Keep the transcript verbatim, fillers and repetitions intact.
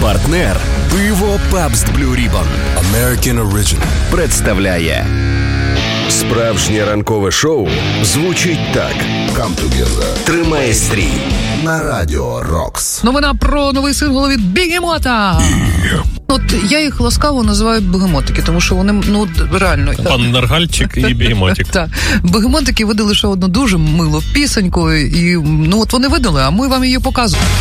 Партнер пиво Pabst Blue Ribbon American Original представляє. Справжнє ранкове шоу звучить так. Come together. Тримай стрій на Радіо Рокс. Новина про новий сингл від Бігемота. Yeah. От я їх ласкаво називаю бегемотики, тому що вони, ну, реально... Пан Наргальчик і Бігемотик. Так. Бегемотики видали ще одну дуже милу пісеньку, і, ну, от вони видали, а ми вам її показуємо.